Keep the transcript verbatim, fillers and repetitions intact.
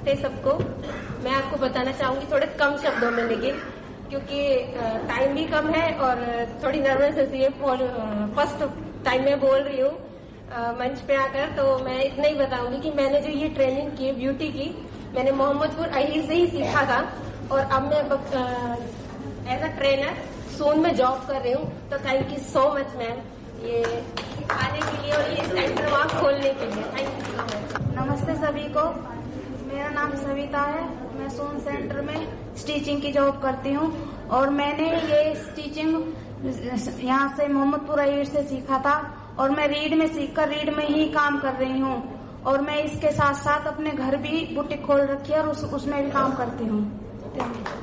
नमस्ते सबको। मैं आपको बताना चाहूंगी थोड़े कम शब्दों में, लेकिन क्योंकि टाइम भी कम है और थोड़ी नर्वस होती है। फर्स्ट टाइम मैं बोल रही हूँ मंच पे आकर, तो मैं इतना ही बताऊंगी कि मैंने जो ये ट्रेनिंग की ब्यूटी की, मैंने मोहम्मदपुर अहीर से ही सीखा था और अब मैं एज अ ट्रेनर सोन में जॉब कर रही हूँ। तो thank you so much ma'am, ये सिखाने के लिए और ये सेंटर वहाँ खोलने के लिए। Thank you so much. नमस्ते सभी को, मेरा नाम सविता है। मैं सोन सेंटर में स्टिचिंग की जॉब करती हूँ और मैंने ये स्टिचिंग यहाँ से मोहम्मदपुर अहीर से सीखा था और मैं रीड में सीखकर रीड में ही काम कर रही हूँ और मैं इसके साथ साथ अपने घर भी बुटीक खोल रखी है और उस, उसमें भी काम करती हूँ।